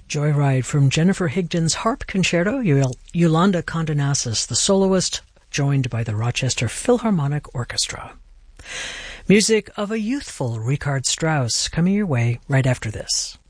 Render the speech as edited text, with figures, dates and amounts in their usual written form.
Joyride from Jennifer Higdon's Harp Concerto, Yolanda Condonasis, the soloist, joined by the Rochester Philharmonic Orchestra. Music of a youthful Richard Strauss coming your way right after this.